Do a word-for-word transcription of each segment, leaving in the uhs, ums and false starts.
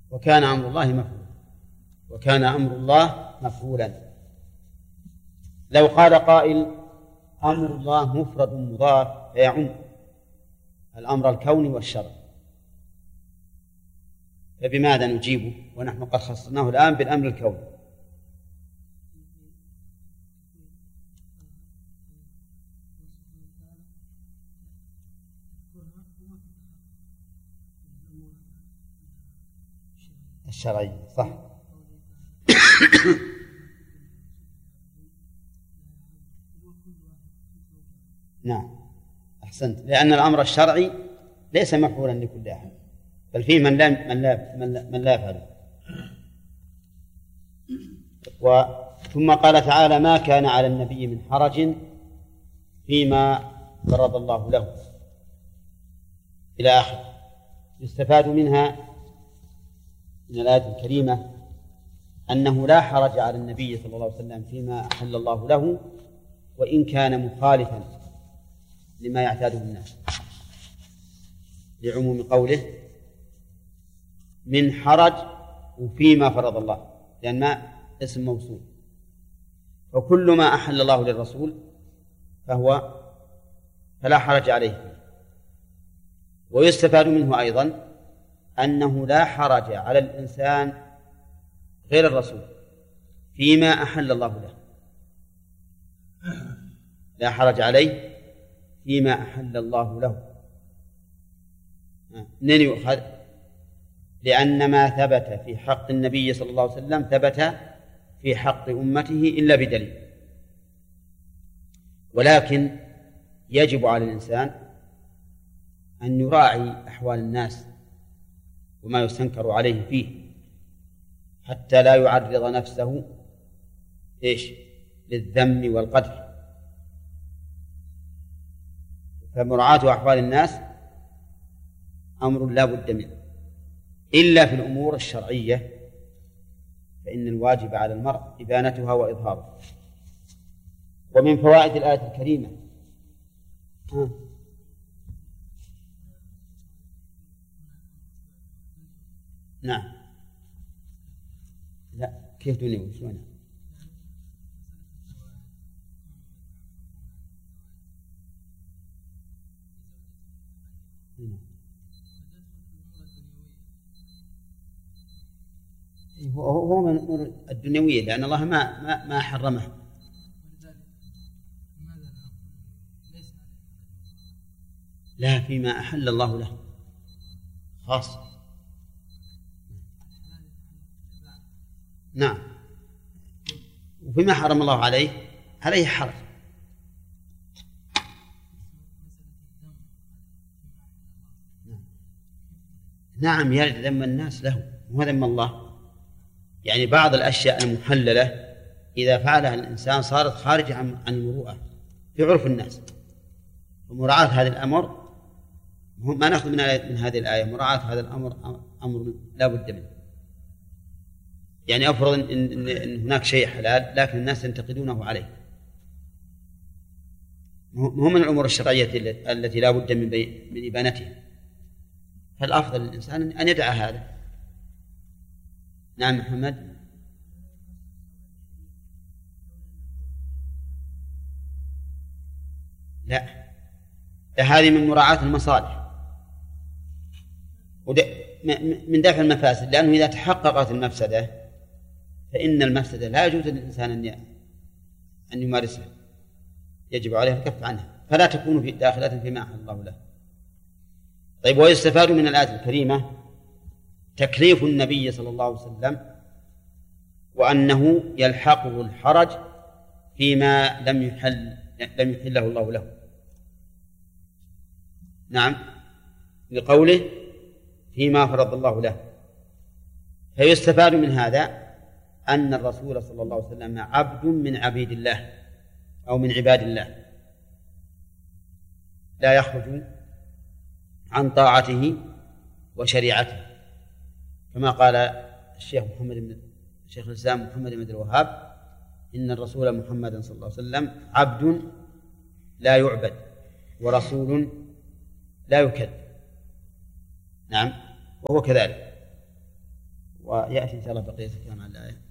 وكان أمر الله مفعولا وكان أمر الله مفعولا. لو قال قائل أمر الله مفرد مضاف فيعم الأمر الكوني والشرعي، فبماذا نجيبه ونحن قد خصصناه الآن بالأمر الكوني؟ الشرعي صح. نعم أحسنت، لأن الأمر الشرعي ليس مفعولا لكل أحد، بل فيه من لا من لا من لا, من لا يفعله. ثم قال تعالى: ما كان على النبي من حرج فيما فرض الله له، إلى آخر. يستفاد منها من الآية الكريمة أنه لا حرج على النبي صلى الله عليه وسلم فيما أحل الله له، وإن كان مخالفا لما يعتاده الناس، لعموم قوله من حرج وفيما فرض الله، لأن ما اسم موصول، فكل ما أحل الله للرسول فهو فلا حرج عليه. ويستفاد منه أيضا أنه لا حرج على الإنسان غير الرسول فيما أحل الله له، لا حرج عليه فيما أحل الله له. منين يؤخذ؟ لأن ما ثبت في حق النبي صلى الله عليه وسلم ثبت في حق أمته إلا بدليل. ولكن يجب على الإنسان أن يراعي أحوال الناس وما يستنكر عليه فيه، حتى لا يعرض نفسه إيش للذم والقدح. فمراعاة أحوال الناس أمر لا بد منه، إلا في الأمور الشرعية فإن الواجب على المرء إبانتها وإظهارها. ومن فوائد الآية الكريمة ها. نعم لا كيف دنيوي شلون؟ هو من الأمور الدنيوية، لأن الله ما ما ما حرمه. لا، فيما أحل الله له خاص. نعم، وفيما حرم الله عليه عليه حرج. نعم يرد ذم الناس له وذم الله. يعني بعض الأشياء المحللة إذا فعلها الإنسان صارت خارجة عن المروءة في عرف الناس، ومراعاة هذا الأمر ما نأخذ من من هذه الآية. مراعاة هذا الأمر أمر لا بد منه. يعني أفرض إن, إن, إن هناك شيء حلال لكن الناس ينتقدونه عليه، هو من الأمور الشرعية التي لا بد من من إبانتها، فالأفضل للإنسان أن يدع هذا. نعم محمد. لا، هذه من مراعاة المصالح من دفع المفاسد، لأنه إذا تحققت المفسدة فإن المفسدة لا يجوز للإنسان أن يمارسها، يجب عليه الكف عنها، فلا تكون في داخلة فيما أحل الله له. طيب، ويستفاد من الآية الكريمة تكليف النبي صلى الله عليه وسلم، وأنه يلحقه الحرج فيما لم يحل لم يحله الله له. نعم، لقوله فيما فرض الله له. فيستفاد من هذا أن الرسول صلى الله عليه وسلم عبد من عبيد الله أو من عباد الله، لا يخرج عن طاعته وشريعته، كما قال الشيخ محمد بن الشيخ الإسلام محمد بن عبد الوهاب: إن الرسول محمد صلى الله عليه وسلم عبد لا يعبد ورسول لا يكذب. نعم، وهو كذلك. ويأتي إن شاء الله بقية الكلام عن الآية.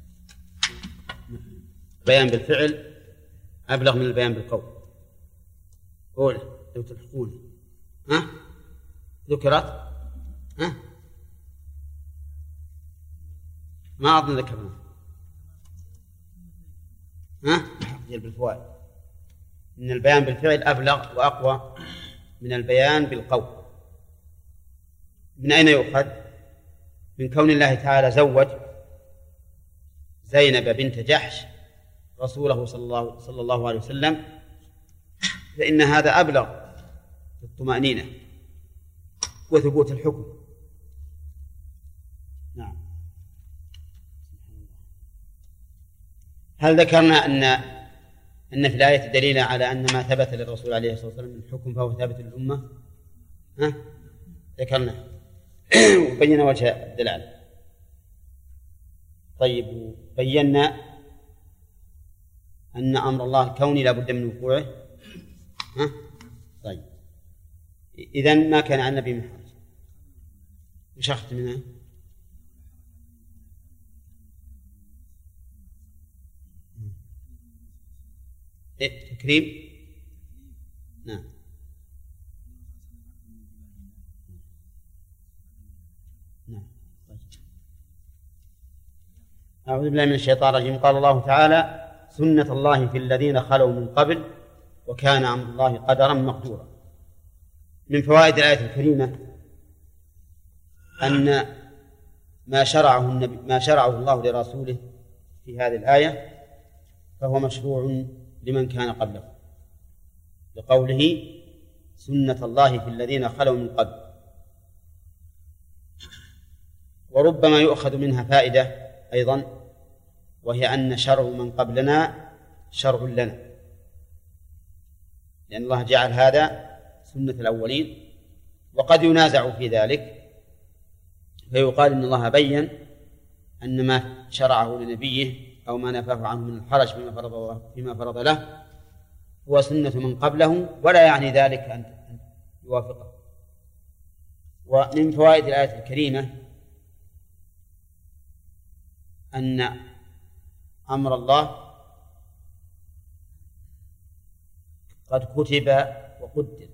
بيان بالفعل أبلغ من البيان بالقول. قول لو تلحقون ها ذكرت ها ما أظن ذكرنا ها بالفوائد إن البيان بالفعل أبلغ وأقوى من البيان بالقول. من أين يؤخذ؟ من كون الله تعالى زوج زينب بنت جحش رسوله صلى الله, صلى الله عليه وسلم، فإن هذا أبلغ في الطمأنينة وثبوت الحكم. نعم. هل ذكرنا أن أن في الآية دليلا على أن ما ثبت للرسول عليه الصلاة والسلام من الحكم فهو ثابت للأمة؟ ها؟ ذكرنا وبينا وجه الدلالة. طيب، بينا أن أمر الله كوني لا بد من وقوعه. ها؟ طيب، إذن ما كان عن النبي من حرج. وش أخذت منها؟ إيه؟ تكريم. نعم. نعم. أعوذ بالله من الشيطان الرجيم. قال الله تعالى: سنة الله في الذين خلوا من قبل وكان أمر الله قدرا مقدورا. من فوائد الآية الكريمة أن ما شرعه النبي ما شرعه الله لرسوله في هذه الآية فهو مشروع لمن كان قبله، لقوله: سنة الله في الذين خلوا من قبل. وربما يؤخذ منها فائدة أيضا، وهي أن شرع من قبلنا شرع لنا، لأن الله جعل هذا سنة الأولين، وقد ينازع في ذلك فيقال إن الله بيّن أن ما شرعه لنبيه أو ما نفاه عنه من الحرج فيما فرض, فيما فرض له هو سنة من قبله، ولا يعني ذلك أن يوافقه. ومن فوائد الآية الكريمة أن أمر الله قد كتب وقدر،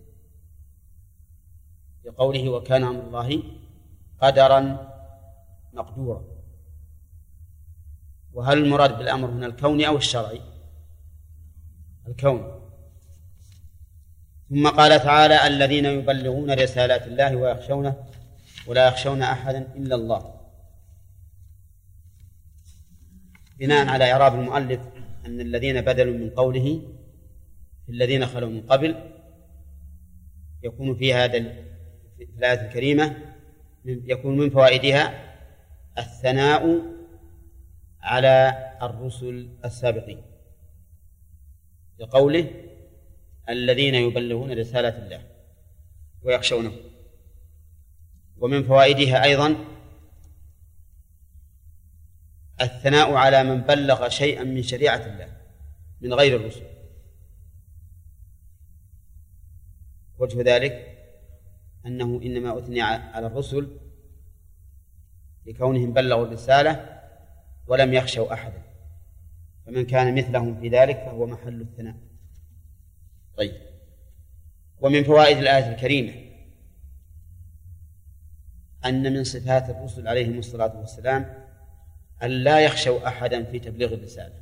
بقوله: وكان أمر الله قدرا مقدورا. وهل المراد بالأمر هنا الكوني أو الشرعي؟ الكون. ثم قال تعالى: الذين يبلغون رسالات الله ويخشونه ولا يخشون أحدا إلا الله. بناء على إعراب المؤلف أن الذين بدلوا من قوله الذين خلوا من قبل، يكون في هذا في الآية الكريمة يكون من فوائدها الثناء على الرسل السابقين، لقوله: الذين يبلغون رسالات الله ويخشونه. ومن فوائدها أيضا الثناء على من بلغ شيئا من شريعة الله من غير الرسل. وجه ذلك أنه إنما أثني على الرسل لكونهم بلغوا الرسالة ولم يخشوا أحدا، فمن كان مثلهم في ذلك فهو محل الثناء. طيب، ومن فوائد الآية الكريمة أن من صفات الرسل عليهم الصلاة والسلام أن لا يخشوا أحدا في تبليغ الرسالة،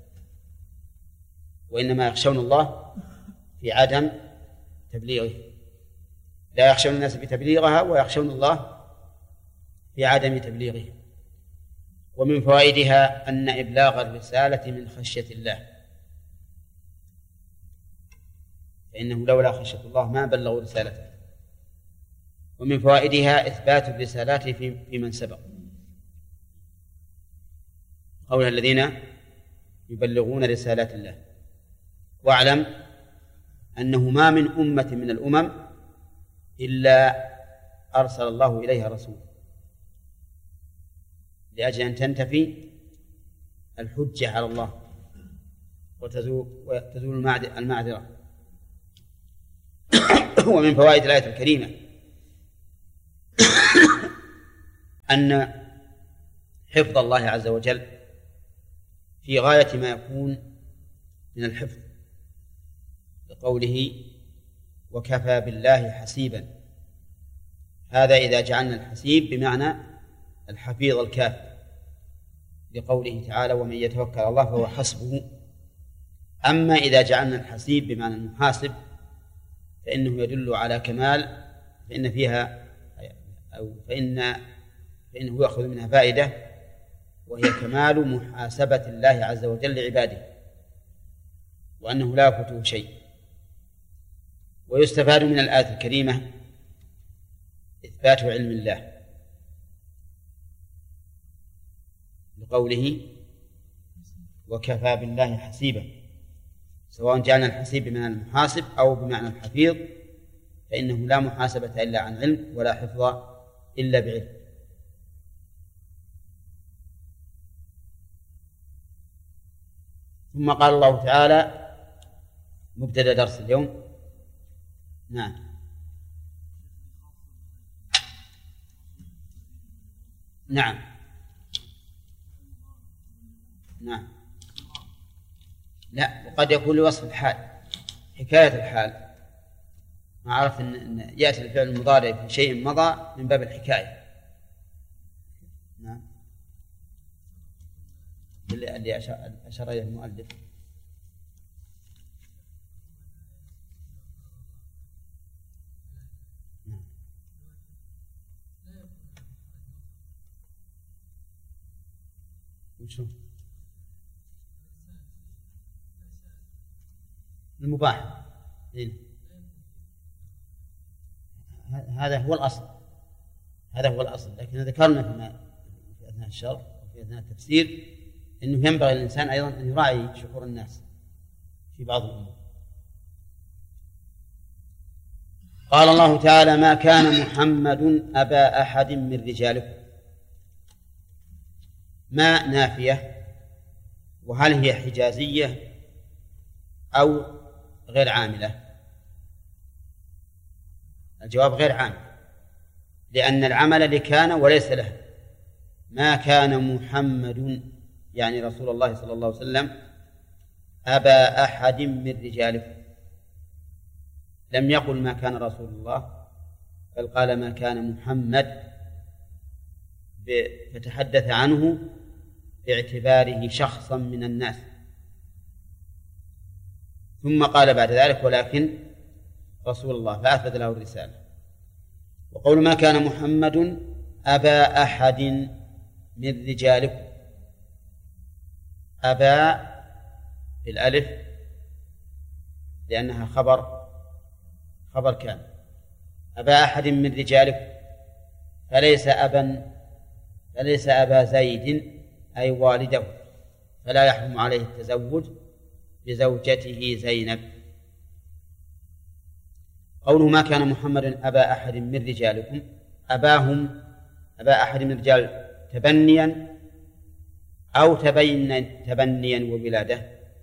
وإنما يخشون الله في عدم تبليغه. لا يخشون الناس بتبليغها ويخشون الله في عدم تبليغه. ومن فوائدها أن إبلاغ الرسالة من خشية الله، فإنه لولا خشية الله ما بلغوا رسالته. ومن فوائدها إثبات الرسالات في من سبق، قولها: الذين يبلغون رسالات الله. واعلم أنه ما من أمة من الأمم إلا أرسل الله إليها رسول، لأجل أن تنتفي الحجة على الله وتزول المعذرة. ومن فوائد الآية الكريمة أن حفظ الله عز وجل في غاية ما يكون من الحفظ، لقوله وكفى بالله حسيبا. هذا إذا جعلنا الحسيب بمعنى الحفيظ الكافي، لقوله تعالى ومن يتوكل على الله فهو حسبه. أما إذا جعلنا الحسيب بمعنى المحاسب فإنه يدل على كمال، فإن فيها أو فإن فإنه يأخذ منها فائدة، وهي كمال محاسبة الله عز وجل لعباده، وأنه لا يفوته شيء. ويستفاد من الآية الكريمة إثبات علم الله، لقوله وكفى بالله حسيبا، سواء جعلنا الحسيب بمعنى المحاسب أو بمعنى الحفيظ، فإنه لا محاسبة إلا عن علم ولا حفظ إلا بعلم. ثم قال الله تعالى مبتدأ درس اليوم. نعم نعم نعم لا، وقد يكون لوصف الحال، حكاية الحال. ما عرفت أن, أن يأتي الفعل المضارع في شيء مضى من باب الحكاية. نعم اللي أشار إليه المؤلف. نعم وشو المباح؟ هذا هو الأصل، هذا هو الأصل. لكن ذكرنا فيما في أثناء الشرح وفي أثناء التفسير أنه ينبغي للإنسان أيضا أن يراعي شعور الناس في بعض الأمور. قال الله تعالى ما كان محمد أبا أحد من رجالكم. ما نافية، وهل هي حجازية أو غير عاملة؟ الجواب غير عامل، لأن العمل لكان وليس له. ما كان محمد يعني رسول الله صلى الله عليه وسلم أبا أحد من رجالكم، لم يقل ما كان رسول الله، بل قال ما كان محمد، فتحدث عنه باعتباره شخصا من الناس. ثم قال بعد ذلك ولكن رسول الله، فأثبت له الرسالة. وقول ما كان محمد أبا أحد من رجالكم، أبا بالألف لأنها خبر خبر كان، أبا أحد من رجالكم، فليس أبا فليس أبا زيد أي والده، فلا يحرم عليه التزوج بزوجته زينب. قوله ما كان محمد أبا أحد من رجالكم، أباهم أبا أحد من الرجال تبنيا أو تبين تبنيا وولادة؟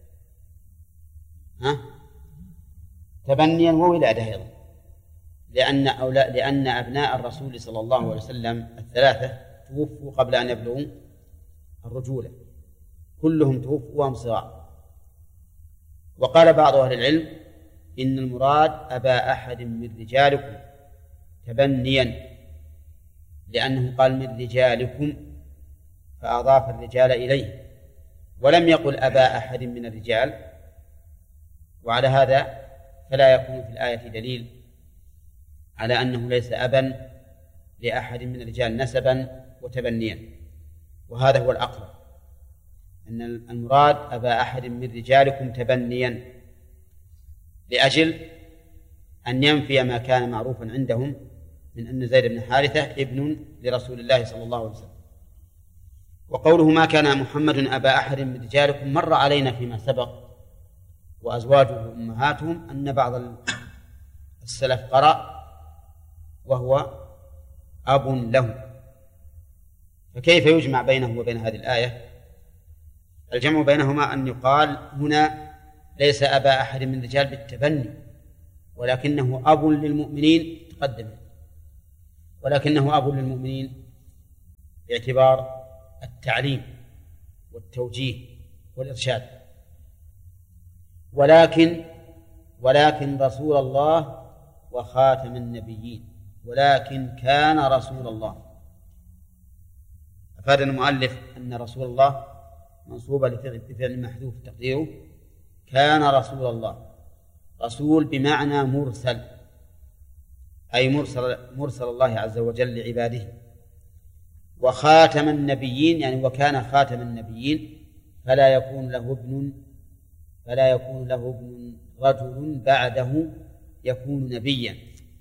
ها؟ تبنيا وولادة أيضا، لأن أولا لأن أبناء الرسول صلى الله عليه وسلم الثلاثة توفوا قبل أن يبلغوا الرجولة، كلهم توفوا وهم صغار. وقال بعض أهل العلم إن المراد أبا أحد من رجالكم تبنيا، لأنه قال من رجالكم فأضاف الرجال إليه، ولم يقل أبا أحد من الرجال. وعلى هذا فلا يكون في الآية دليل على أنه ليس أبا لأحد من الرجال نسبا وتبنيا، وهذا هو الأقرب، أن المراد أبا أحد من رجالكم تبنيا، لأجل أن ينفي ما كان معروفا عندهم من أن زيد بن حارثة ابن لرسول الله صلى الله عليه وسلم. وقوله ما كان محمد أبا أحد من رجالكم مر علينا فيما سبق، وأزواجه أمهاتهم، أن بعض السلف قرأ وهو أب له، فكيف يجمع بينه وبين هذه الآية؟ الجمع بينهما أن يقال هنا ليس أبا أحد من الرجال بالتبني، ولكنه أب للمؤمنين، تقدم، ولكنه أب للمؤمنين باعتبار التعليم والتوجيه والإرشاد. ولكن ولكن رسول الله وخاتم النبيين، ولكن كان رسول الله. أفاد المؤلف أن رسول الله منصوبة لفعل محذوف تقديره كان رسول الله. رسول بمعنى مرسل، أي مرسل, مرسل الله عز وجل لعباده. وخاتم النبيين يعني وكان خاتم النبيين، فلا يكون له ابن فلا يكون له ابن رجل بعده يكون نبيا.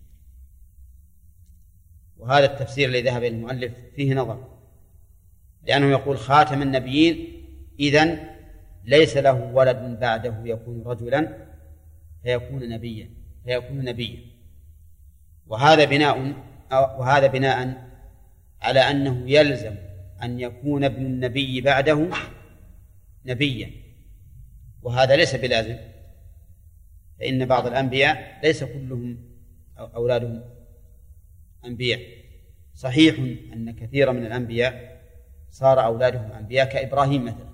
وهذا التفسير الذي ذهب إليه المؤلف فيه نظر، لأنه يقول خاتم النبيين إذن ليس له ولد بعده يكون رجلا فيكون نبيا فيكون نبيا وهذا بناء وهذا بناء على أنه يلزم أن يكون ابن النبي بعده نبيا، وهذا ليس بلازم، فإن بعض الأنبياء ليس كلهم أولادهم أنبياء. صحيح أن كثيرا من الأنبياء صار أولادهم أنبياء كإبراهيم مثلا،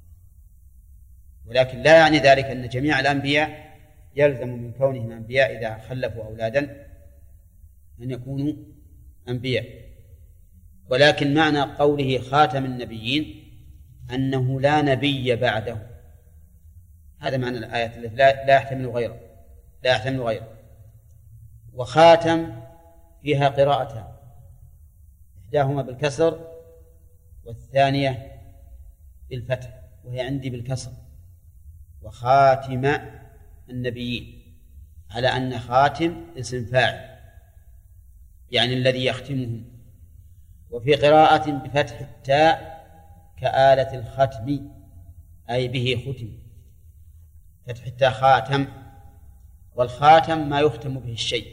ولكن لا يعني ذلك أن جميع الأنبياء يلزم من كونهم أنبياء إذا خلفوا أولادا أن يكونوا أنبياء. ولكن معنى قوله خاتم النبيين أنه لا نبي بعده، هذا معنى الآية التي لا يحتمل غيره لا يحتمل غيره. وخاتم فيها قراءتان، إحداهما بالكسر والثانية بالفتح، وهي عندي بالكسر، وخاتم النبيين، على أن خاتم اسم فاعل يعني الذي يختمهم. وفي قراءة بفتح التاء كآلة الختم أي به ختم، فتح التاء خاتم، والخاتم ما يختم به الشيء.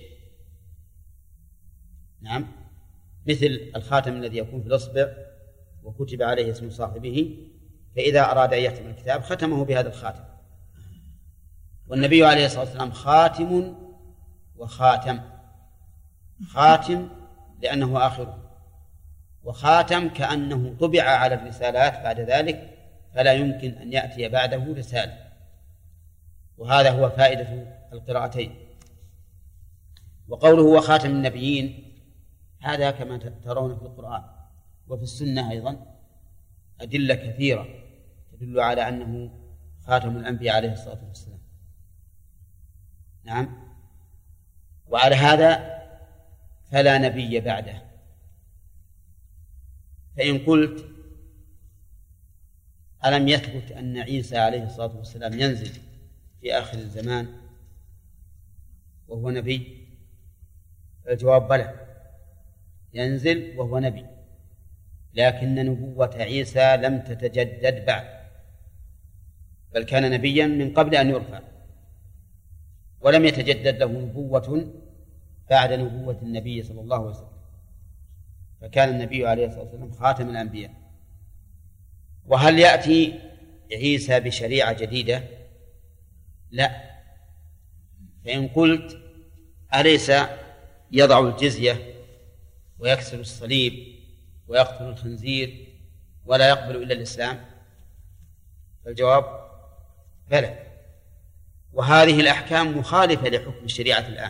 نعم، مثل الخاتم الذي يكون في الإصبع وكتب عليه اسم صاحبه، فإذا أراد أن يختم الكتاب ختمه بهذا الخاتم. والنبي عليه الصلاة والسلام خاتم وخاتم، خاتم لأنه آخره، وخاتم كأنه طبع على الرسالات بعد ذلك فلا يمكن أن يأتي بعده رسالة. وهذا هو فائدة القراءتين. وقوله وخاتم النبيين هذا كما ترون في القرآن وفي السنة أيضا أدلة كثيرة تدل على أنه خاتم الأنبياء عليه الصلاة والسلام. نعم. وعلى هذا فلا نبي بعده. فإن قلت ألم يثبت أن عيسى عليه الصلاة والسلام ينزل في آخر الزمان وهو نبي؟ الجواب بلى، ينزل وهو نبي، لكن نبوة عيسى لم تتجدد بعد، بل كان نبيا من قبل أن يرفع، ولم يتجدد له نبوة بعد نبوة النبي صلى الله عليه وسلم، فكان النبي عليه الصلاة والسلام خاتم الأنبياء. وهل يأتي عيسى بشريعة جديدة؟ لا. فإن قلت أليس يضع الجزية ويكسر الصليب ويقتل الخنزير ولا يقبل إلا الإسلام؟ فالجواب بلى، وهذه الأحكام مخالفة لحكم الشريعة الآن.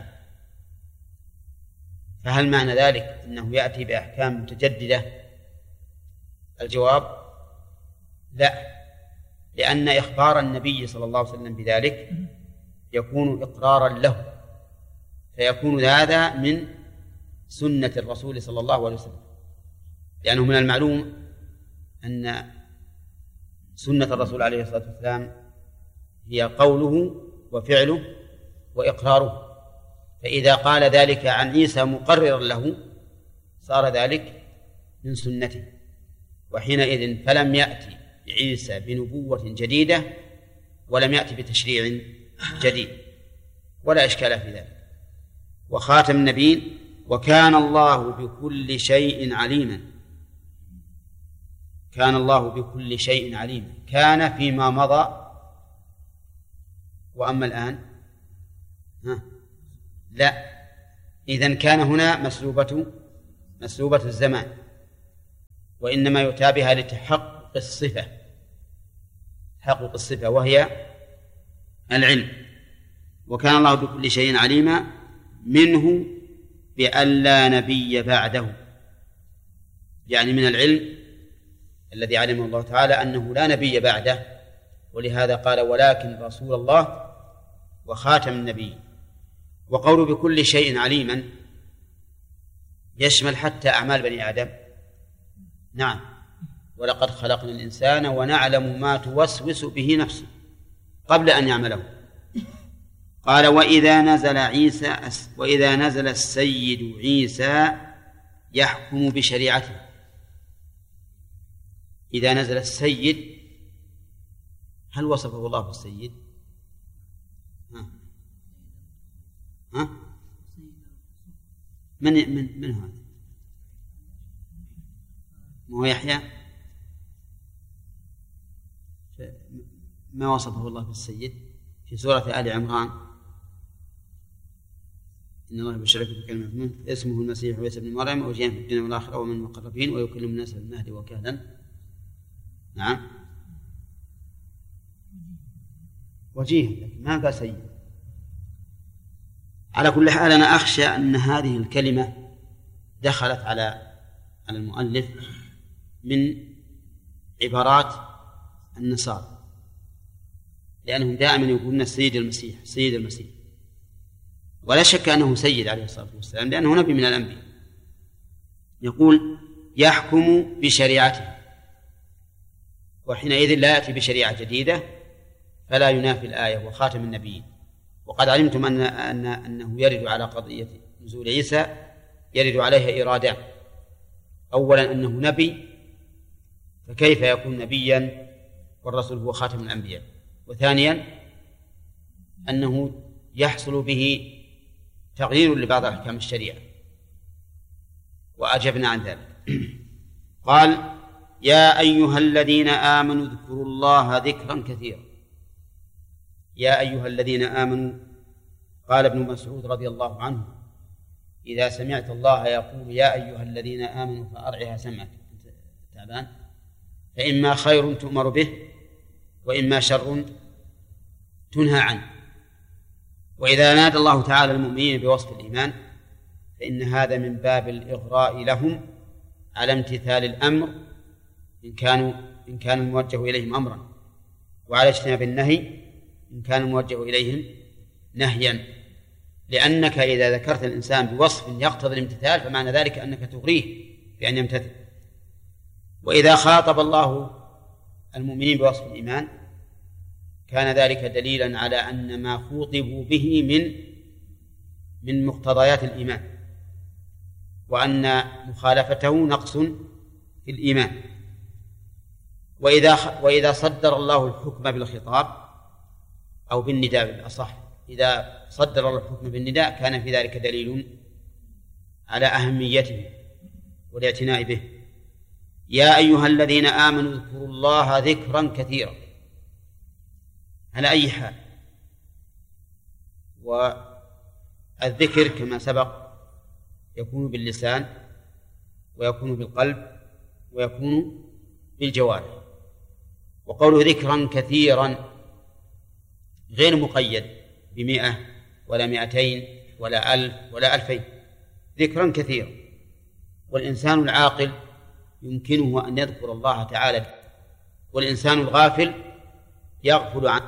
فهل معنى ذلك أنه يأتي بأحكام متجددة؟ الجواب لا، لأن إخبار النبي صلى الله عليه وسلم بذلك يكون إقرارا له، فيكون هذا من سنة الرسول صلى الله عليه وسلم، لأنه من المعلوم أن سنة الرسول عليه الصلاة والسلام هي قوله وفعله وإقراره، فإذا قال ذلك عن عيسى مقررا له صار ذلك من سنته. وحينئذ فلم يأتي عيسى بنبوة جديدة ولم يأتي بتشريع جديد، ولا إشكال في ذلك. وخاتم النبيين وكان الله بكل شيء عليما. كان الله بكل شيء عليما، كان فيما مضى، وأما الآن ها لا. إذن كان هنا مسلوبة مسلوبة الزمان، وإنما يؤتى بها لتحقق الصفة، تحقق الصفة وهي العلم. وكان الله بكل شيء عليما، منه بأن لا نبي بعده، يعني من العلم الذي علمه الله تعالى أنه لا نبي بعده، ولهذا قال ولكن رسول الله وخاتم النبي. وقول بكل شيء عليما يشمل حتى أعمال بني آدم. نعم، ولقد خلقنا الإنسان ونعلم ما توسوس به نفسه قبل أن يعمله. قال وإذا نزل عيسى وإذا نزل السيد عيسى يحكم بشريعته. إذا نزل السيد هل وصفه الله بالسيد؟ ها؟ ها؟ من من من هذا؟ ما هو يحيى؟ ما وصفه الله بالسيد في سورة آل عمران؟ إن الله يبشرك بكلمة منه اسمه المسيح عيسى ابن مريم وجيها في الدنيا والآخرة ومن المقربين ويكلم الناس في المهد وكهلا. نعم وجيه، ما قال سيد. على كل حال أنا أخشى أن هذه الكلمة دخلت على على المؤلف من عبارات النصارى، لأنهم دائما يقولون السيد المسيح سيد المسيح، ولا شك أنه سيد عليه الصلاة والسلام لأنه نبي من الأنبياء. يقول يحكم بشريعته، وحينئذ لا يأتي بشريعة جديدة فلا ينافي الآية وخاتم النبيين. وقد علمتم أن أن أنه يرد على قضية نزول عيسى يرد عليها إرادان: أولا أنه نبي، فكيف يكون نبيا والرسول هو خاتم الأنبياء؟ وثانيا أنه يحصل به تغيير لبعض أحكام الشريعة، وأجبنا عن ذلك. قال يا أيها الذين آمنوا اذكروا الله ذكرا كثيرا. يا أيها الذين آمنوا، قال ابن مسعود رضي الله عنه إذا سمعت الله يقول يا أيها الذين آمنوا فأرعها سمعك تعبان، فإما خير تؤمر به وإما شر تنهى عنه. وإذا نادى الله تعالى المؤمنين بوصف الإيمان فإن هذا من باب الإغراء لهم على امتثال الأمر إن كانوا إن كان الموجه إليهم أمرا، وعلى اجتناب النهي إن كان الموجه إليهم نهيا، لأنك إذا ذكرت الإنسان بوصف يقتضي الامتثال فمعنى ذلك أنك تغريه بأن يمتثل. وإذا خاطب الله المؤمنين بوصف الإيمان كان ذلك دليلا على أن ما خوطبوا به من من مقتضيات الإيمان، وأن مخالفته نقص في الإيمان. وإذا وإذا صدر الله الحكم بالخطاب أو بالنداء بالأصح، إذا صدر الله الحكم بالنداء كان في ذلك دليل على أهميته والاعتناء به. يا أيها الذين آمنوا اذكروا الله ذكرا كثيرا، على أي حال. والذكر كما سبق يكون باللسان ويكون بالقلب ويكون بالجوارح. وقوله ذكرا كثيرا غير مقيد بمئة ولا مئتين ولا ألف ولا ألفين، ذكرا كثيرا. والإنسان العاقل يمكنه أن يذكر الله تعالى، والإنسان الغافل يغفل عنه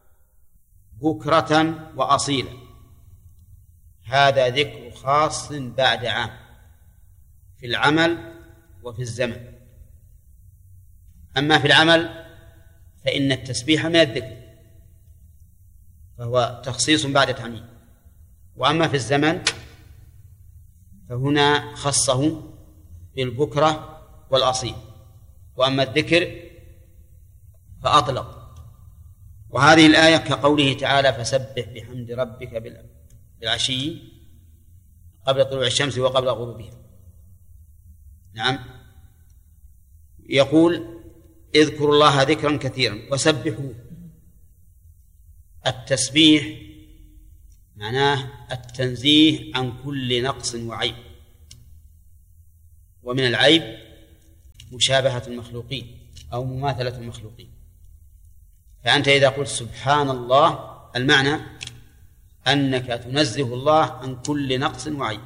بكرة وأصيلا. هذا ذكر خاص بعد عام في العمل وفي الزمن. أما في العمل فإن التسبيح من الذكر فهو تخصيص بعد تعميم، وأما في الزمن فهنا خصه بالبكرة والأصيل، وأما الذكر فأطلق. وهذه الآية كقوله تعالى فسبح بحمد ربك بالعشي قبل طلوع الشمس وقبل غروبها. نعم، يقول اذكروا الله ذكرا كثيرا وسبحوه. التسبيح معناه التنزيه عن كل نقص وعيب، ومن العيب مشابهة المخلوقين أو مماثلة المخلوقين. فأنت إذا قلت سبحان الله المعنى أنك تنزه الله عن كل نقص وعيب.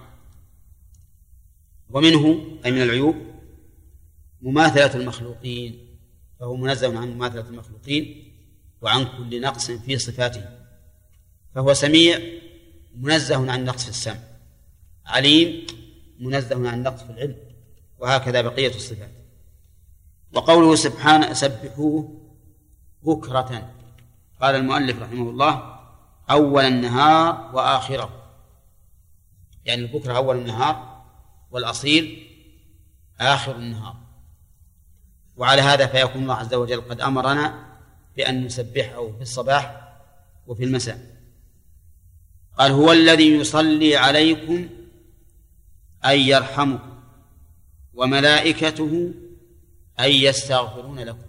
ومنه أي من العيوب مماثلة المخلوقين، فهو منزه عن مماثلة المخلوقين وعن كل نقص في صفاته، فهو سميع منزه عن نقص في السمع، عليم منزه عن نقص في العلم، وهكذا بقية الصفات. وقوله سبحانه سبحوه بكرة، قال المؤلف رحمه الله أول النهار وآخره، يعني البكرة أول النهار والأصيل آخر النهار. وعلى هذا فيكون الله عز وجل قد أمرنا بأن نسبحه في الصباح وفي المساء. قال هو الذي يصلي عليكم أي يرحمكم، وملائكته أي يستغفرون لكم.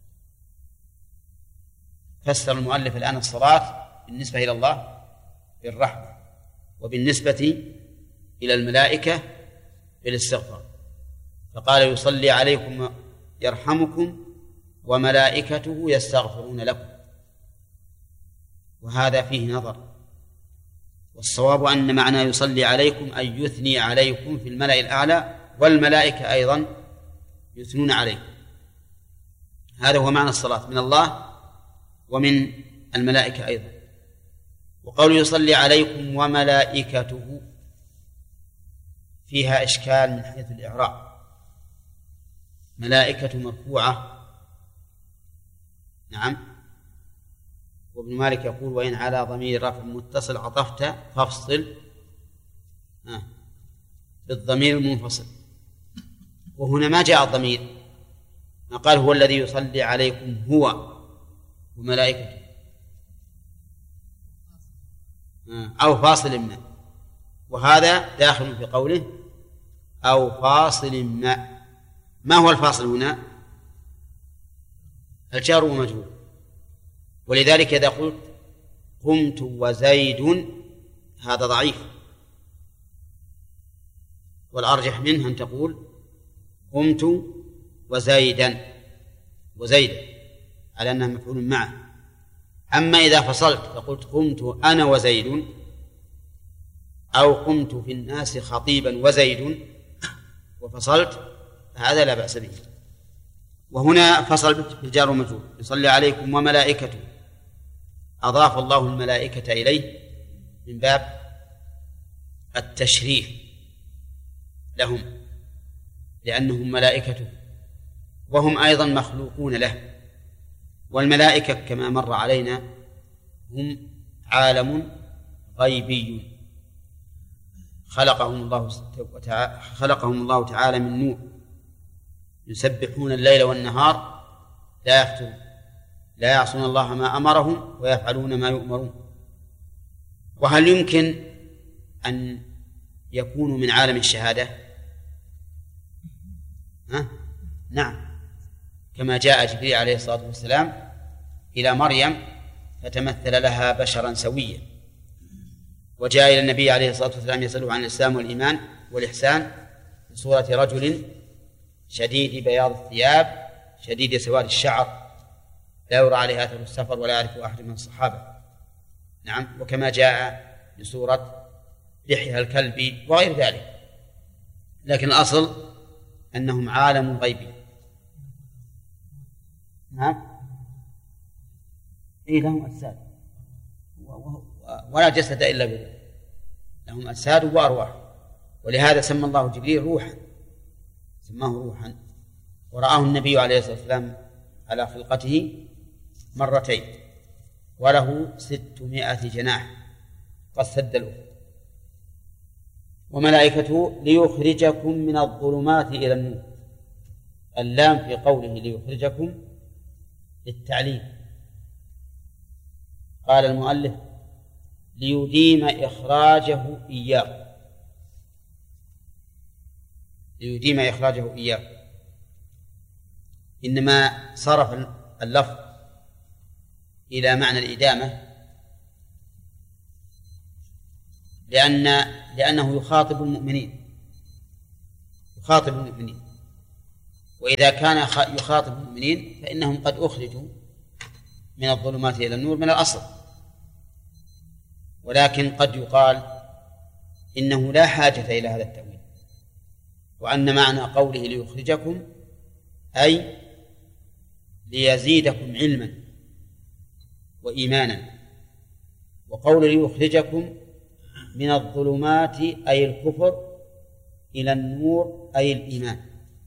فسر المؤلف الآن الصلاة بالنسبة إلى الله بالرحمة، وبالنسبة إلى الملائكة بالاستغفار، فقال يصلي عليكم يرحمكم وملائكته يستغفرون لكم، وهذا فيه نظر. والصواب أن معنى يصلي عليكم أي يثني عليكم في الملأ الأعلى، والملائكة أيضا يثنون عليكم. هذا هو معنى الصلاة من الله ومن الملائكة أيضا. وقول يصلي عليكم وملائكته فيها إشكال من حيث الإعراب. ملائكة مرفوعة، نعم، وابن مالك يقول وإن على ضمير رفع متصل عطفت فافصل آه. بالضمير المنفصل. وهنا ما جاء الضمير، ما قال هو الذي يصلي عليكم هو وملائكته آه. أو فاصل ما، وهذا داخل في قوله أو فاصل ما. ما هو الفاصل هنا؟ الجار ومجرور. ولذلك إذا قلت قمت وزيد هذا ضعيف، والأرجح منه أن تقول قمت وزيدا وزيدا على أنها مفعول معه. أما إذا فصلت فقلت قمت أنا وزيد أو قمت في الناس خطيبا وزيد وفصلت، هذا لا بأس به. وهنا فصل بالجار والمجرور يصلي عليكم وملائكته، أضاف الله الملائكة إليه من باب التشريف لهم، لأنهم ملائكته وهم أيضا مخلوقون له. والملائكة كما مر علينا هم عالم غيبي خلقهم الله تعالى خلقهم الله تعالى من نور، يسبحون الليل والنهار لا يفترون، لا يعصون الله ما أمرهم ويفعلون ما يؤمرون. وهل يمكن أن يكونوا من عالم الشهادة؟ ها؟ نعم، كما جاء جبريل عليه الصلاة والسلام إلى مريم فتمثل لها بشرا سويا، وجاء إلى النبي عليه الصلاة والسلام يسأله عن الإسلام والإيمان والإحسان بصورة رجل شديد بياض الثياب شديد سواد الشعر لا يرى عليه أثر السفر ولا يعرف أحد من الصحابة. نعم، وكما جاء بصورة لحيها الكلب وغير ذلك. لكن الأصل أنهم عالم غيبي. نعم، إيه لهم أجساد ولا جسد إلا بروح، لهم أجساد وأرواح، ولهذا سمى الله جبريل روحا، سماه روحا. ورآه النبي عليه الصلاة والسلام على خلقته مرتين وله ستمائة جناح قد سد الأفق. وملائكته ليخرجكم من الظلمات إلى النور. اللام في قوله ليخرجكم للتعليم. قال المؤلف ليديم إخراجه إياه، ليديم إخراجه إياه. إنما صرف اللفظ إلى معنى الإدامة لأن لأنه يخاطب المؤمنين، يخاطب المؤمنين وإذا كان يخاطب المؤمنين فإنهم قد أخرجوا من الظلمات إلى النور من الأصل، ولكن قد يقال إنه لا حاجة إلى هذا التأويل، وأن معنى قوله ليخرجكم أي ليزيدكم علما وإيمانا، وقول ليخرجكم من الظلمات أي الكفر إلى النور أي الإيمان.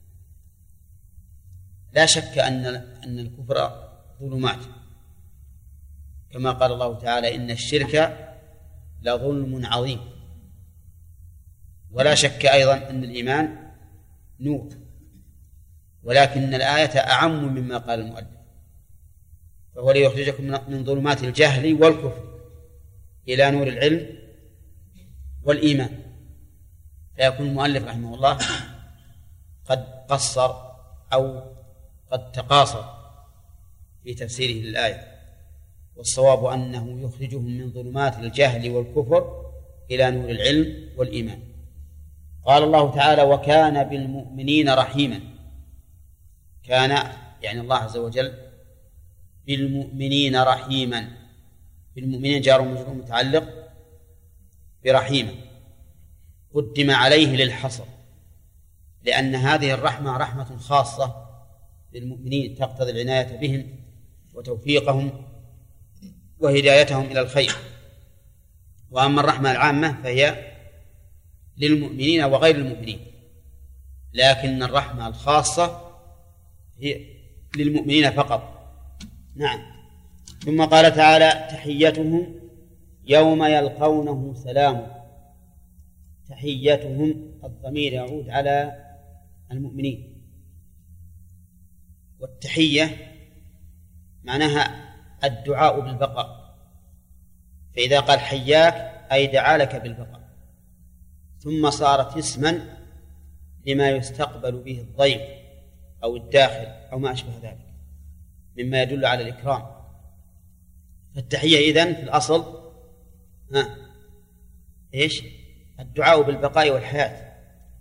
لا شك أن أن الكفر ظلمات، كما قال الله تعالى إن الشرك لظلم عظيم، ولا شك أيضا أن الإيمان نور، ولكن الآية أعم مما قال المؤلف، فهو ليخرجكم من ظلمات الجهل والكفر إلى نور العلم والإيمان. فيكون المؤلف رحمه الله قد قصر أو قد تقاصر في تفسيره للآية، والصواب أنه يخرجهم من ظلمات الجهل والكفر إلى نور العلم والإيمان. قال الله تعالى وكان بالمؤمنين رحيما. كان يعني الله عز وجل بالمؤمنين رحيما، بالمؤمنين جار ومجرور متعلق برحيما، قدم عليه للحصر، لأن هذه الرحمة رحمة خاصة للمؤمنين تقتضي العناية بهم وتوفيقهم وهدايتهم إلى الخير. وأما الرحمة العامة فهي للمؤمنين وغير المؤمنين، لكن الرحمة الخاصة هي للمؤمنين فقط. نعم. ثم قال تعالى تحيتهم يوم يلقونه سلام. تحيتهم الضمير يعود على المؤمنين، والتحية معناها الدعاء بالبقاء، فإذا قال حياك أي دعا لك بالبقاء، ثم صارت اسما لما يستقبل به الضيف أو الداخل أو ما أشبه ذلك مما يدل على الإكرام. فالتحية إذن في الأصل ها إيش؟ الدعاء بالبقاء والحياة،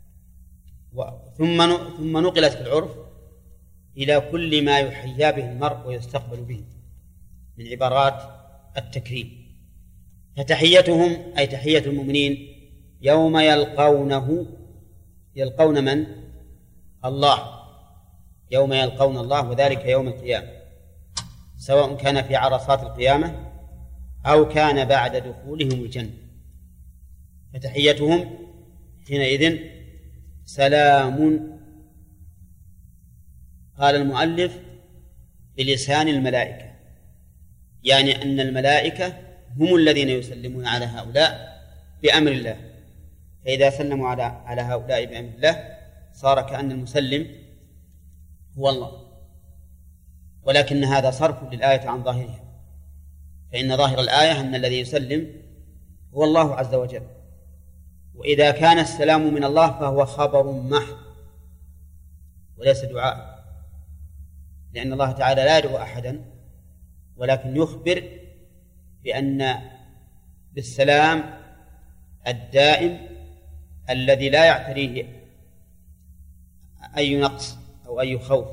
ثم ثم نقلت في العرف إلى كل ما يحيى به المرء ويستقبل به من عبارات التكريم. فتحيتهم أي تحية المؤمنين يوم يلقونه، يلقون من؟ الله، يوم يلقون الله، وذلك يوم القيامة، سواء كان في عرصات القيامة أو كان بعد دخولهم الجنة. فتحيتهم حينئذ سلام. قال المؤلف بلسان الملائكة، يعني أن الملائكة هم الذين يسلمون على هؤلاء بأمر الله، فإذا سلموا على على هؤلاء بأمر الله صار كأن المسلم هو الله. ولكن هذا صرف للآية عن ظاهرها، فإن ظاهر الآية أن الذي يسلم هو الله عز وجل، وإذا كان السلام من الله فهو خبر محض وليس دعاء، لأن الله تعالى لا يدعو أحدا، ولكن يخبر بأن بالسلام الدائم الذي لا يعتريه أي نقص أو أي خوف.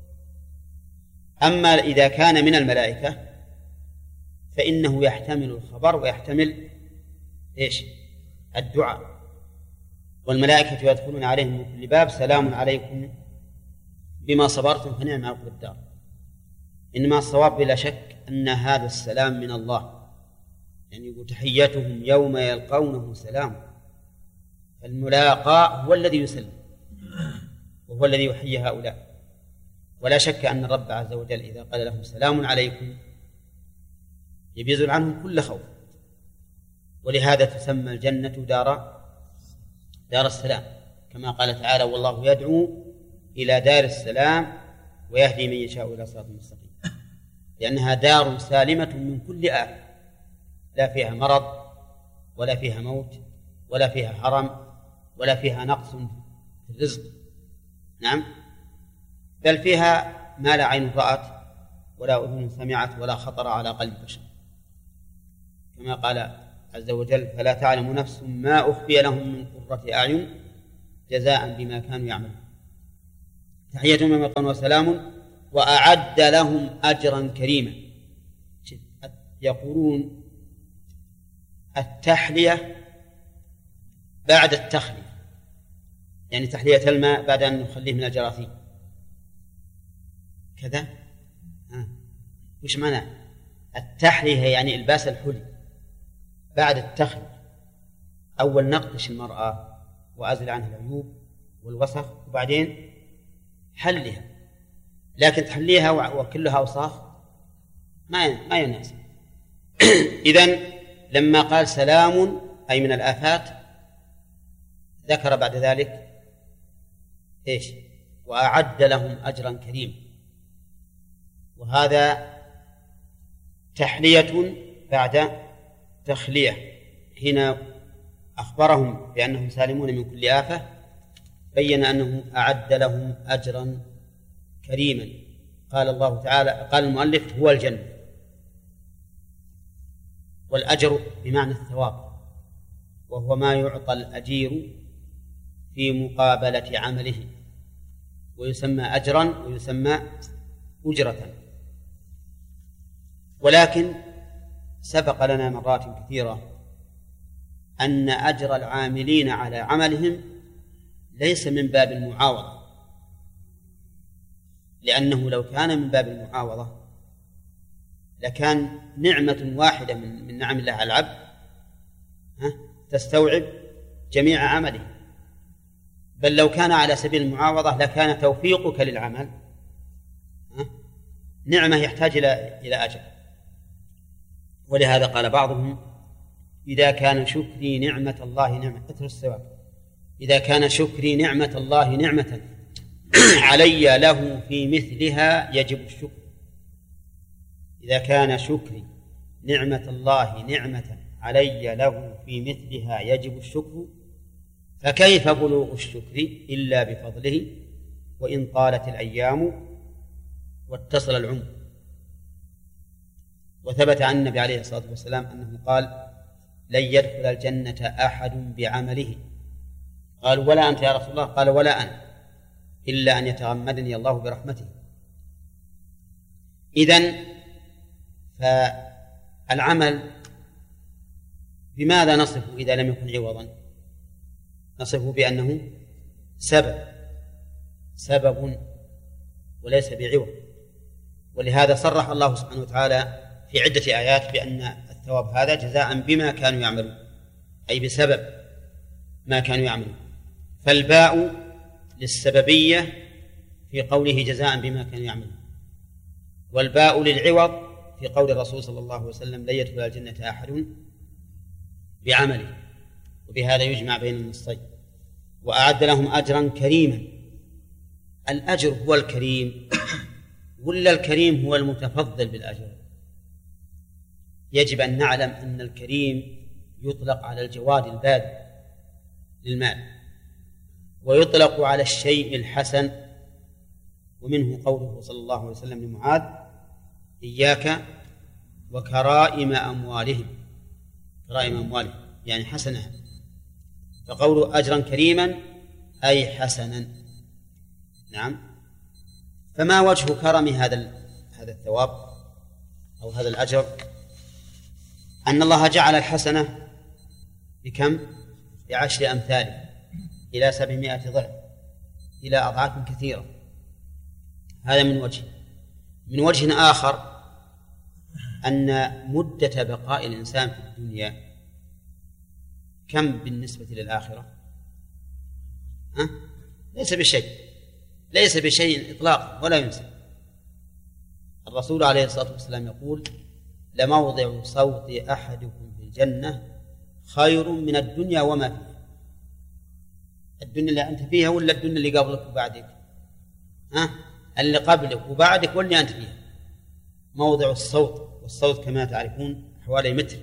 أما إذا كان من الملائكة فإنه يحتمل الخبر ويحتمل إيش؟ الدعاء. والملائكة يدخلون عليهم من كل باب سلام عليكم بما صبرتم فنعم عقبى الدار. إنما الصواب بلا شك أن هذا السلام من الله، يعني يقول تحيتهم يوم يلقونه سلام، فالملاقى هو الذي يسلم وهو الذي يحيي هؤلاء. ولا شك أن الرب عز وجل إذا قال لهم سلام عليكم يبيزل عنهم كل خوف، ولهذا تسمى الجنة دار دار السلام، كما قال تعالى والله يدعو إلى دار السلام ويهدي من يشاء إلى صراط مستقيم، لأنها دار سالمة من كل آفة، لا فيها مرض ولا فيها موت ولا فيها حرم ولا فيها نقص في الرزق، نعم، بل فيها ما لا عين رأت ولا أذن سمعت ولا خطر على قلب بشر، كما قال عز وجل فلا تعلم نفس ما أخفي لهم من قرة أعين جزاء بما كانوا يعملون. تحيتهم يوم يلقونه وسلام وأعد لهم أجرا كريما. يقولون التحلية بعد التخلية، يعني تحلية الماء بعد أن نخليه من الجراثيم كذا. آه. وش معنى التحلية؟ يعني إلباس الحلي بعد التخلية. أول نقش المرأة وأزل عنها العيوب والوسخ وبعدين حلها، لكن تحليها وكلها أوساخ ما ما يناسب. إذن لما قال سلام أي من الآفات ذكر بعد ذلك إيش؟ وأعد لهم أجرا كريما، وهذا تحلية بعد تخلية. هنا أخبرهم بأنهم سالمون من كل آفة، بين أنه أعد لهم أجرا كريما. قال الله تعالى، قال المؤلف هو الجنة، والأجر بمعنى الثواب، وهو ما يعطى الأجير في مقابلة عمله، ويسمى أجرا ويسمى أجرة. ولكن سبق لنا مرات كثيرة أن أجر العاملين على عملهم ليس من باب المعاوضة، لأنه لو كان من باب المعاوضة لكان نعمة واحدة من, من نعم الله على العبد تستوعب جميع عمله، بل لو كان على سبيل المعاوضة لكان توفيقك للعمل نعمة يحتاج إلى إلى أجر. ولهذا قال بعضهم إذا كان شكري نعمة الله نعمة أثر الثواب إذا كان شكري نعمة الله نعمة علي له في مثلها يجب الشكر. إذا كان شكري نعمة الله نعمة علي له في مثلها يجب الشكر، فكيف بلوغ الشكر إلا بفضله وإن طالت الأيام واتصل العمر. وثبت عن النبي عليه الصلاة والسلام أنه قال لن يدخل الجنة أحد بعمله. قالوا ولا أنت يا رسول الله؟ قال ولا أنا، إلا أن يتغمدني الله برحمته. إذن فالعمل بماذا نصفه إذا لم يكن عوضا؟ نصفه بأنه سبب سبب وليس بعوض. ولهذا صرح الله سبحانه وتعالى في عدة آيات بأن الثواب هذا جزاء بما كانوا يعملون، أي بسبب ما كانوا يعملون. فالباء للسببية في قوله جزاء بما كانوا يعملون، والباء للعوض في قول الرسول صلى الله عليه وسلم لن يدخل الجنة أحد بعمله. وبهذا يجمع بين النصين. وأعد لهم أجرا كريما. الأجر هو الكريم ولا الكريم هو المتفضل بالأجر؟ يجب أن نعلم أن الكريم يطلق على الجواد الباذل للمال، ويطلق على الشيء الحسن. ومنه قوله صلى الله عليه وسلم لمعاذ إياك وكرائم أموالهم. كرائم أموالهم يعني حسنة، فقوله أجرا كريما أي حسنا. نعم. فما وجه كرم هذا هذا الثواب أو هذا الأجر؟ أن الله جعل الحسنة بكم؟ بعشر أمثاله إلى سبعمائة ضعف، إلى أضعاف كثيرة. هذا من وجه. من وجه آخر أن مدة بقاء الإنسان في الدنيا كم بالنسبة للآخرة؟ ها؟ ليس بشيء، ليس بشيء إطلاقا ولا ينسى. الرسول عليه الصلاة والسلام يقول لموضع صوت أحدكم في الجنة خير من الدنيا وما فيها. الدنيا اللي أنت فيها ولا الدنيا اللي قبلك وبعدك؟ ها؟ اللي قبلك وبعدك واللي أنت فيها. موضع الصوت، والصوت كما تعرفون حوالي متر،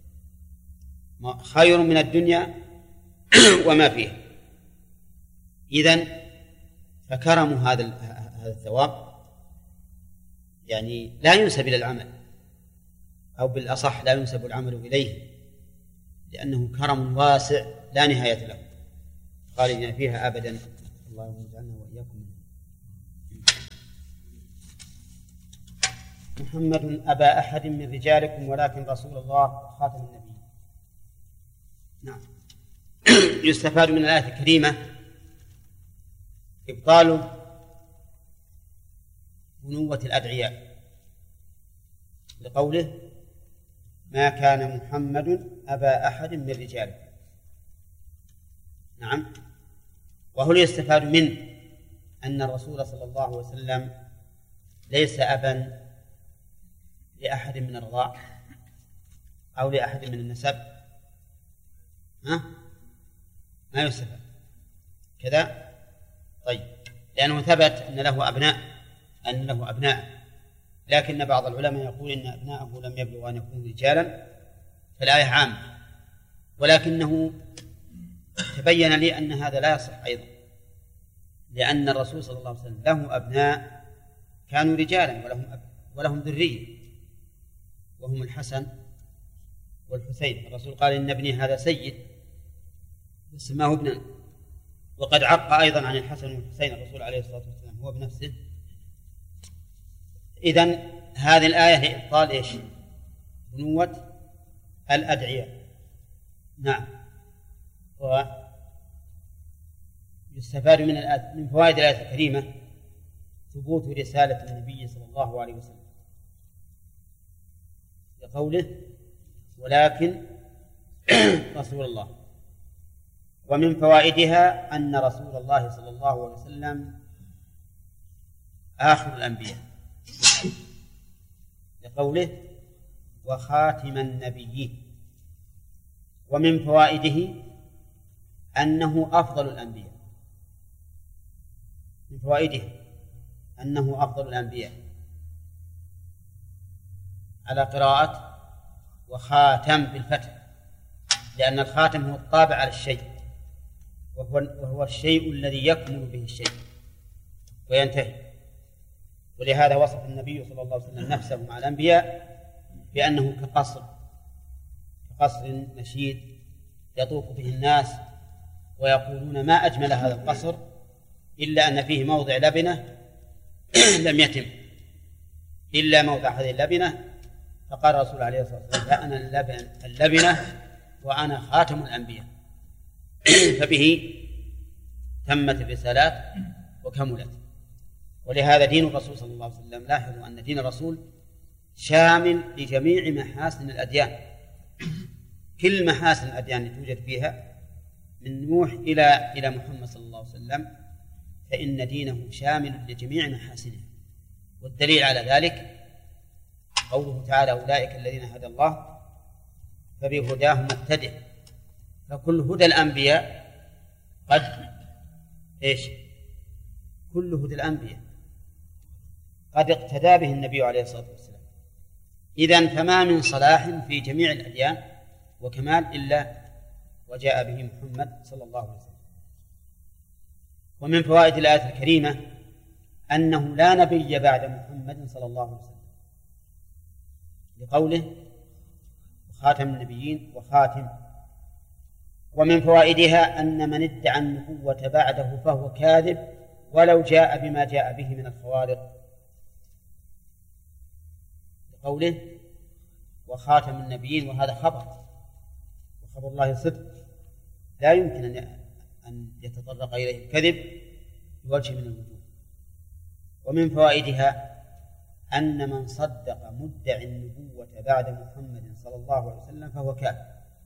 خير من الدنيا وما فيها. إذن فكرم هذا هذا الثواب يعني لا ينسب إلى العمل، أو بالأصح لا ينسب العمل إليه، لأنه كرم واسع لا نهاية له خالدين فيها أبدا. الله يجعلنا وإياكم. محمد أبا أحد من رجالكم ولكن رسول الله خاتم النبي. نعم. يستفاد من الآية الكريمة إبطال بنوة الأدعياء لقوله ما كان محمد أبا أحد من رجالكم. نعم. وهل يستفاد منه أن الرسول صلى الله عليه وسلم ليس أبا لأحد من الرضاع أو لأحد من النسب؟ ها؟ ما يستفاد كذا. طيب، لأنه ثبت أن له أبناء أن له أبناء لكن بعض العلماء يقول إن أبناءه لم يبلغوا أن يكونوا رجالا، فالآية عامة، ولكنه تبين لي أن هذا لا يصح أيضا، لأن الرسول صلى الله عليه وسلم له أبناء كانوا رجالا ولهم أب ولهم ذرية، وهم الحسن والحسين. الرسول قال إن ابني هذا سيد سماه ابنا، وقد عق أيضا عن الحسن والحسين الرسول عليه الصلاة والسلام هو بنفسه. إذن هذه الآية لإبطال إيش؟ بنوة الأدعياء. نعم. ويستفاد من الآية من فوائد الآية الكريمة ثبوت رسالة النبي صلى الله عليه وسلم لقوله ولكن رسول الله. ومن فوائدها أن رسول الله صلى الله عليه وسلم آخر الأنبياء لقوله وخاتم النبيين. ومن فوائده أنه أفضل الأنبياء من فوائده أنه أفضل الأنبياء على قراءة وخاتم بالفتح، لأن الخاتم هو الطابع على الشيء، وهو, وهو الشيء الذي يكمل به الشيء وينتهي. ولهذا وصف النبي صلى الله عليه وسلم نفسه مع الأنبياء بأنه كقصر كقصر مشيد يطوف به الناس ويقولون ما أجمل هذا القصر إلا أن فيه موضع لبنة لم يتم إلا موضع هذه اللبنة. فقال الرسول عليه الصلاة والسلام فأنا اللبن اللبنة وأنا خاتم الأنبياء. فبه تمت الرسالات وكملت. ولهذا دين الرسول صلى الله عليه وسلم لاحظوا أن دين الرسول شامل لجميع محاسن الأديان، كل محاسن الأديان اللي توجد فيها من نوح إلى إلى محمد صلى الله عليه وسلم، فإن دينه شامل لجميع محاسنه. والدليل على ذلك قوله تعالى أولئك الذين هدى الله فبهداه مقتدئ. فكل هدى الأنبياء قد إيش كل هدى الأنبياء قد اقتدى به النبي عليه الصلاة والسلام. إذن فما من صلاح في جميع الأديان وكمال إلا وجاء به محمد صلى الله عليه وسلم. ومن فوائد الآية الكريمة أنه لا نبي بعد محمد صلى الله عليه وسلم لقوله خاتم النبيين وخاتم. ومن فوائدها أن من ادعى النبوة بعده فهو كاذب ولو جاء بما جاء به من الخوارق لقوله وخاتم النبيين، وهذا خبر وخبر الله صدق لا يمكن أن يتطرق إليه الكذب بوجه من الوجوه. ومن فوائدها أن من صدق مدعي النبوة بعد محمد صلى الله عليه وسلم فهو كافر.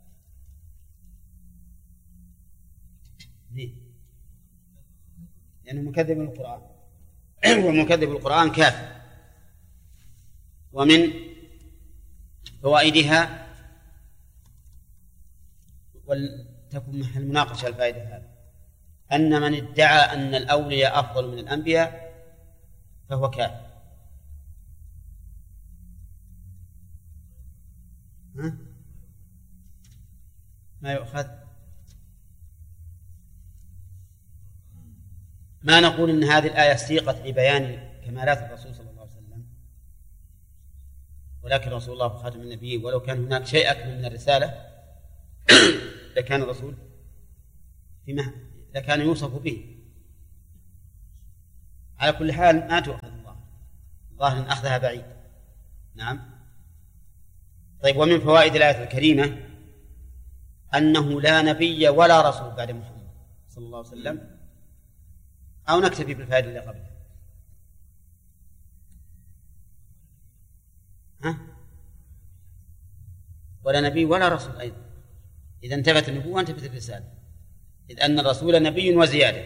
ليه؟ لأنه يعني مكذب القرآن ومكذب القرآن كافر. ومن فوائدها ولتكن محل مناقشة الفائدة هذا أن من ادعى أن الأولياء أفضل من الأنبياء فهو كافر. ها؟ ما يؤخذ ما نقول إن هذه الآية سيقت لبيان كمالات الرسول صلى الله عليه وسلم، ولكن رسول الله خاتم النبيين، ولو كان هناك شيء أكمل من الرسالة لكان الرسول فيما لكان يوصف به. على كل حال ما تؤخذ الله ظاهر أخذها بعيد، نعم. طيب، ومن فوائد الآية الكريمة أنه لا نبي ولا رسول بعد محمد صلى الله عليه وسلم، أو نكتفي بالفائدة اللي قبلها؟ ها؟ ولا نبي ولا رسول أيضا، إذا انتفت النبوة انتفت الرسالة، إذ أن الرسول نبي وزيادة.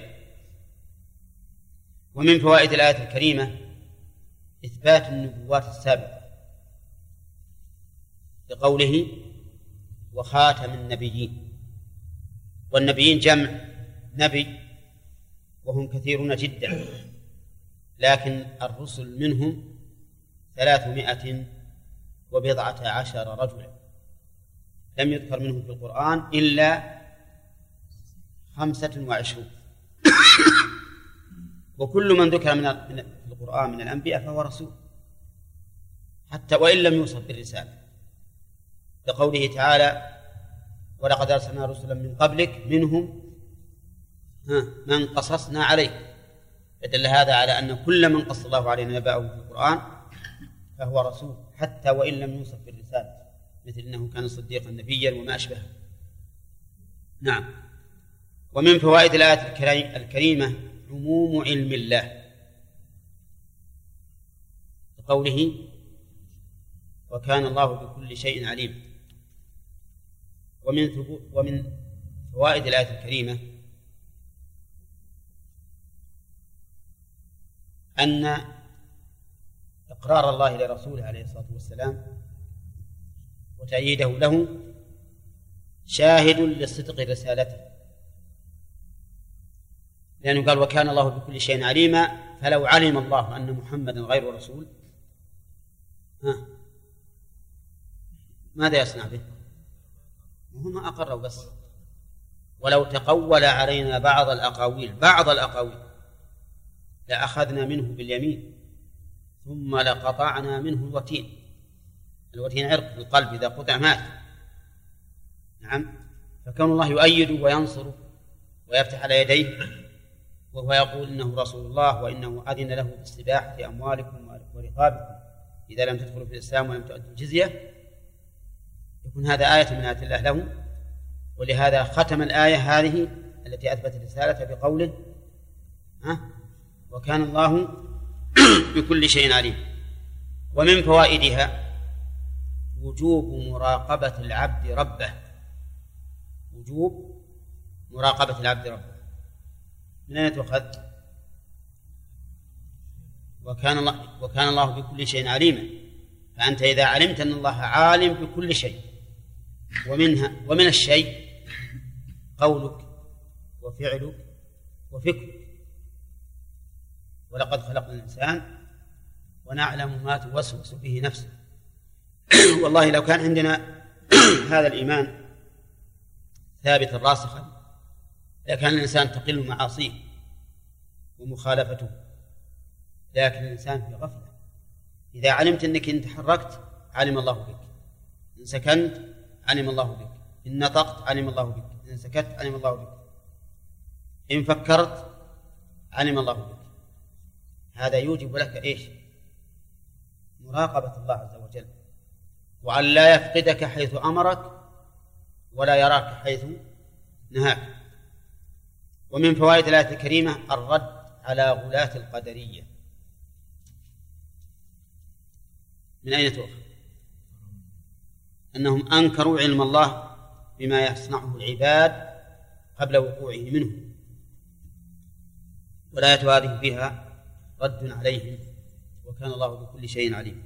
ومن فوائد الآية الكريمة إثبات النبوات السابقة بقوله وخاتم النبيين، والنبيين جمع نبي وهم كثيرون جدا، لكن الرسل منهم ثلاثمائة وبضعة عشر رجلا، لم يذكر منهم في القرآن إلا خمسة وعشرون، وكل من ذكر من القرآن من الأنبياء فهو رسول حتى وإن لم يوصف بالرسالة، لقوله تعالى ولقد أرسلنا رسلا من قبلك منهم من قصصنا عليك، فدل هذا على أن كل من قص الله علينا نبأه في القرآن فهو رسول حتى وإن لم يوصف بالرسالة، مثل أنه كان صديقا نبيا وما أشبه. نعم. ومن فوائد الآية الكريمة عموم علم الله بقوله وكان الله بكل شيء عليم. ومن ومن فوائد الآية الكريمة أن إقرار الله لرسوله عليه الصلاة والسلام وتأييده له شاهد لصدق رسالته، لأنه قال وكان الله بكل شيء عليما، فلو علم الله أن محمدا غير رسول ها ماذا يصنع به؟ وهم أقروا بس. ولو تقول علينا بعض الأقاويل بعض الأقاويل لأخذنا منه باليمين ثم لقطعنا منه الوتين. الوتين عرق في القلب، إذا قطع مات. نعم. فكون الله يؤيد وينصر ويفتح على يديه وهو يقول إنه رسول الله وإنه أذن له باستباحة أموالكم ورقابكم إذا لم تدخلوا في الإسلام ولم تؤدوا الجزية، يكون هذا آية من آيات الله له. ولهذا ختم الآية هذه التي أثبتت الرسالة بقوله ها وكان الله بكل شيء عليم. ومن فوائدها وجوب مراقبة العبد ربه، وجوب مراقبة العبد ربه. من أين تؤخذ؟ وكان الله وكان الله بكل شيء عليما، فأنت إذا علمت أن الله عالم بكل شيء، ومنها ومن الشيء قولك وفعلك وفكرك، ولقد خلقنا الإنسان ونعلم ما توسوس به نفسه. والله لو كان عندنا هذا الإيمان ثابتا راسخا لكان الإنسان تقل معاصيه ومخالفته، لكن الإنسان في غفلة. إذا علمت أنك إن تحركت علم الله بك، إن سكنت علم الله بك، إن نطقت علم الله بك، إن سكت علم الله بك، إن فكرت علم الله بك. هذا يوجب لك إيش؟ مراقبة الله عز وجل، وأن لا يفقدك حيث أمرك ولا يراك حيث نهاك. ومن فوائد الآية الكريمة الرد على غلاة القدرية. من أين تؤخذ؟ أنهم أنكروا علم الله بما يصنعه العباد قبل وقوعه منه، والآية هذه فيها رد عليهم وكان الله بكل شيء عليم.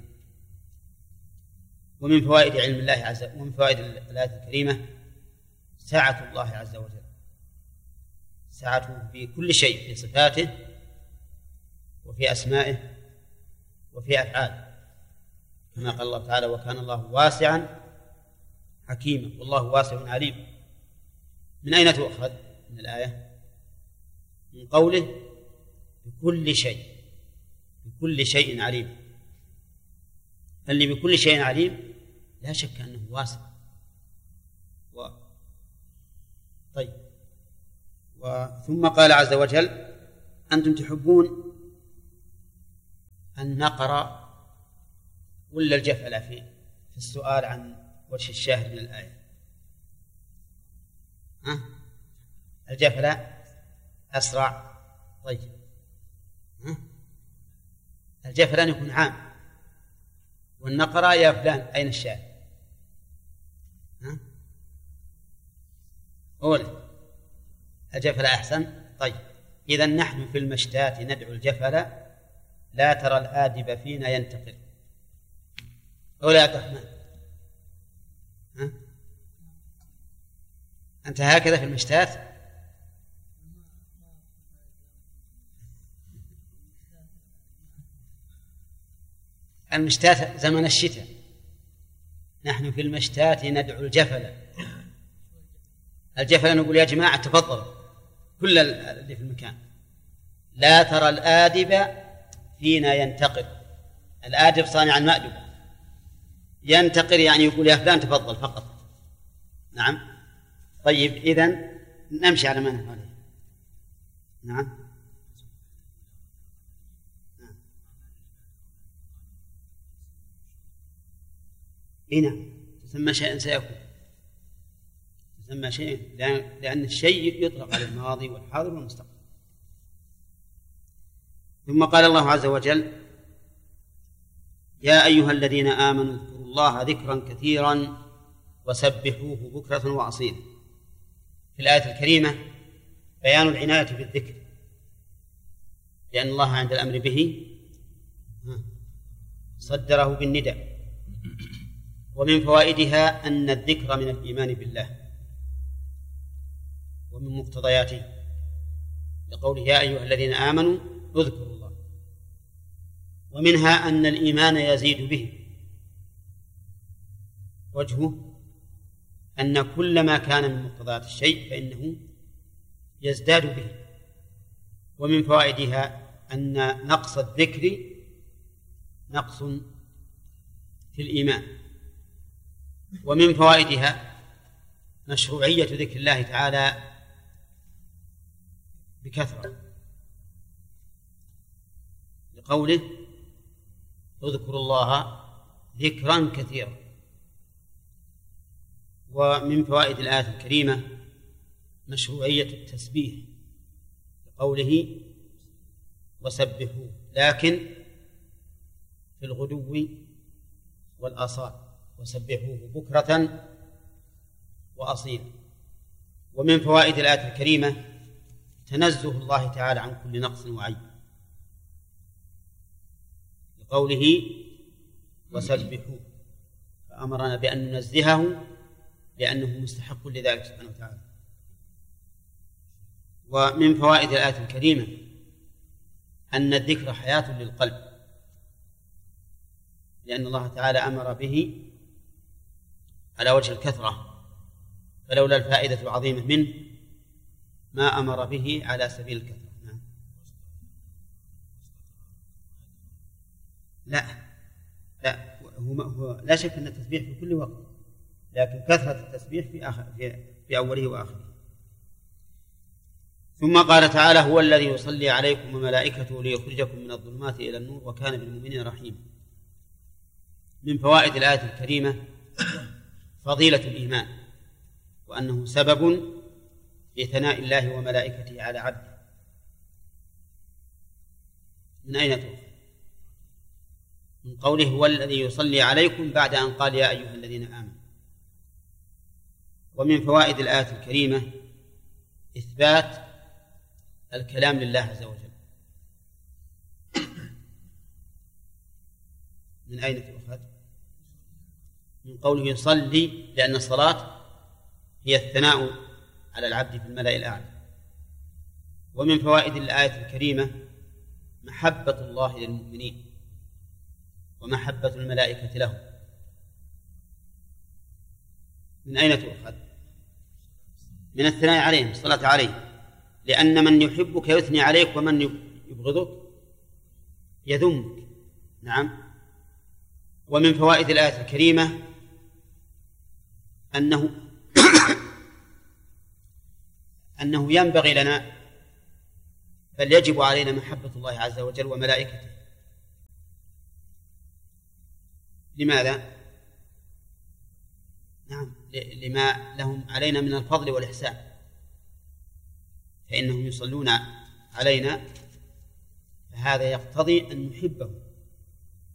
ومن فوائد علم الله عز وجل ومن فوائد الآية الكريمة سعة الله عز وجل، سعته في كل شيء، في صفاته وفي أسمائه وفي أفعاله، كما قال الله تعالى وكان الله واسعا حكيما والله واسع عليم. من أين تؤخذ من الآية؟ من قوله بكل شيء، بكل شيء عليم. اللي بكل شيء عليم لا شك أنه واسع. و... طيب وثم قال عز وجل أنتم تحبون أن نقرأ ولا الجفلة في في السؤال عن وجه الشاهد من الآية؟ ها؟ الجفلة أسرع. طيب، ها؟ الجفلان يكون عام، والنقرة يا فلان أين الشاهد؟ ها؟ أولى الجفلة أحسن. طيب، إذا نحن في المشتات ندعو الجفلة لا ترى الآدب فينا ينتقل. أولى يا عبد الرحمن، ها؟ أنت هكذا في المشتات؟ المشتات زمن الشتاء، نحن في المشتات ندعو الجفلة. الجفلة نقول يا جماعة تفضلوا كل اللي في المكان، لا ترى الآدب فينا ينتقل. الآدب صانع المأدبة، ينتقل يعني يقول يا فلان تفضل فقط. نعم. طيب، إذن نمشي على ما نحن عليه. نعم. هنا تسمى شيئا سيكون، تسمى شيء لأن الشيء يطلق على الماضي والحاضر والمستقبل. ثم قال الله عز وجل: يا أيها الذين آمنوا اذكروا الله ذكرا كثيرا وسبحوه بكرة وأصيلا. في الآية الكريمة بيان العناية بالذكر، لأن الله عند الأمر به صدره بالنداء. ومن فوائدها أن الذكر من الإيمان بالله ومن مقتضياته، لقوله يا أيها الذين آمنوا اذكروا الله. ومنها أن الإيمان يزيد به، وجهه أن كل ما كان من مقتضيات الشيء فإنه يزداد به. ومن فوائدها أن نقص الذكر نقص في الإيمان. ومن فوائدها مشروعية ذكر الله تعالى بكثرة، لقوله اذكروا الله ذكرا كثيرا. ومن فوائد الآية الكريمة مشروعية التسبيح، لقوله وسبحوا، لكن في الغدو والآصال، وسبحوه بكرة وأصيلا. ومن فوائد الآية الكريمة تنزه الله تعالى عن كل نقص وعيب، لقوله وسبحوه، فأمرنا بأن ننزهه لأنه مستحق لذلك سبحانه وتعالى. ومن فوائد الآية الكريمة أن الذكر حياة للقلب، لأن الله تعالى أمر به على وجه الكثرة، فلولا الفائدة العظيمة منه ما أمر به على سبيل الكثرة. نعم. لا لا هو, هو لا شك أن التسبيح في كل وقت، لكن كثرة التسبيح في, آخر في, في أوله وآخره. ثم قال تعالى هو الذي يصلي عليكم وملائكته ليخرجكم من الظلمات إلى النور وكان بالمؤمنين رحيما. من فوائد الآية الكريمة فضيلة الإيمان، وأنه سبب لثناء الله وملائكته على عبده. من أين تؤخذ؟ من قوله هو الذي يصلي عليكم بعد أن قال يا أيها الذين آمنوا. ومن فوائد الآية الكريمة إثبات الكلام لله عز وجل. من أين تؤخذ؟ من قوله يصلي، لأن الصلاة هي الثناء على العبد في الملأ الأعلى. ومن فوائد الآية الكريمة محبة الله للمؤمنين ومحبة الملائكة لهم. من أين تؤخذ؟ من الثناء عليهم، الصلاة عليه، لأن من يحبك يثني عليك ومن يبغضك يذمك. نعم. ومن فوائد الآية الكريمة أنه أنه ينبغي لنا بل يجب علينا محبة الله عز وجل وملائكته، لماذا؟ نعم، لما لهم علينا من الفضل والإحسان، فإنهم يصلون علينا، فهذا يقتضي أن نحبهم